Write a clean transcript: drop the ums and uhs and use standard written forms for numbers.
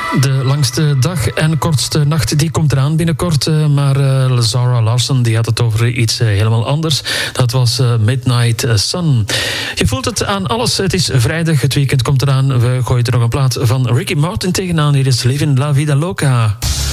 De langste dag en kortste nacht die komt eraan binnenkort. Maar Zara Larsson die had het over iets helemaal anders. Dat was Midnight Sun. Je voelt het aan alles. Het is vrijdag, het weekend komt eraan. We gooien er nog een plaat van Ricky Martin tegenaan. Hier is Living La Vida Loca.